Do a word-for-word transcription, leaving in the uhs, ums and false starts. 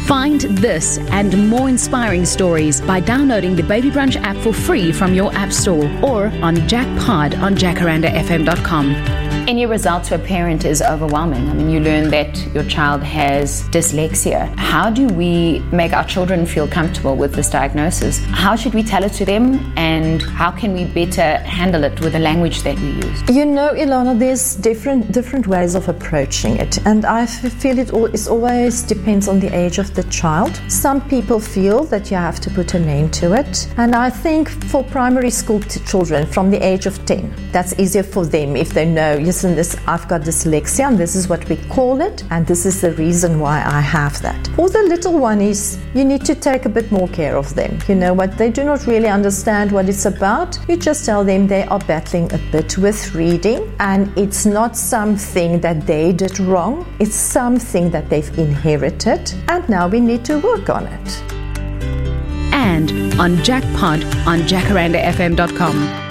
Find this and more inspiring stories by downloading the Baby Brunch app for free from your app store or on Jackpod on jacaranda f m dot com. Any result to a parent is overwhelming. I mean, you learn that your child has dyslexia. How do we make our children feel comfortable with this diagnosis? How should we tell it to them, and how can we better handle it with the language that we use? You know, Ilana, there's different different ways of approaching it, and I feel it all is always depends on the age of the child. Some people feel that you have to put a name to it, and I think for primary school t- children from the age of ten, that's easier for them if they know, yes, and this, I've got dyslexia, and this is what we call it, and this is the reason why I have that. For the little one is, you need to take a bit more care of them. You know what, they do not really understand what it's about. You just tell them they are battling a bit with reading, and it's not something that they did wrong, it's something that they've inherited, and now we need to work on it. And on Jackpod on jacaranda f m dot com.